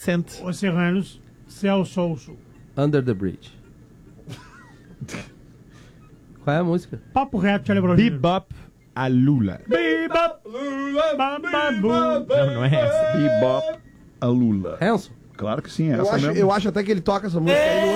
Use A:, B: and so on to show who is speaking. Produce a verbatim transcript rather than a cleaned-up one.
A: Cent.
B: Os Serranos, Celso Souso.
C: Under the Bridge. Qual é a música?
B: Papo reto, Charlie Brown.
A: Bebop a Lula.
B: Bebop, bababu.
A: Não, não é essa.
D: Bebop a Lula.
C: Hanson?
D: Claro que sim, é
E: Eu
D: essa
E: acho,
D: mesmo.
E: eu acho até que ele toca essa música aí no